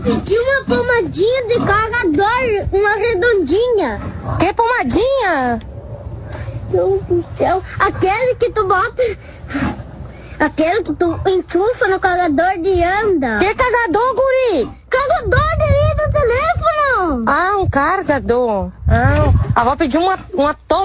pedi uma pomadinha de carregador, uma redondinha. Que pomadinha? Deus do céu, aquele que tu bota... Aquele que tu enchufa no carregador de anda. Que carregador, guri? Carregador de linha do telefone. Ah, um carregador. Ah, a avó pediu uma